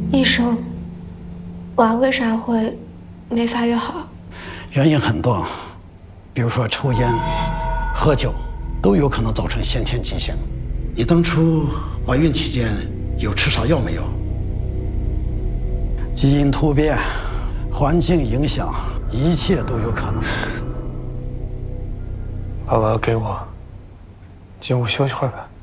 医生，娃为啥会没发育好？ 原因很多，比如说抽烟、喝酒，都有可能造成先天畸形。你当初怀孕期间有吃啥药没有？基因突变、环境影响，一切都有可能。 把娃给我，进屋休息会儿吧。